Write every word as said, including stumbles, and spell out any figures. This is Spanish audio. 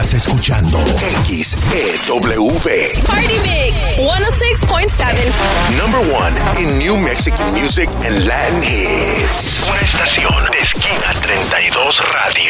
Estás escuchando X E W. Party Mix ciento seis punto siete. Number one in New Mexican music and Latin hits. Una estación de Esquina treinta y dos Radio.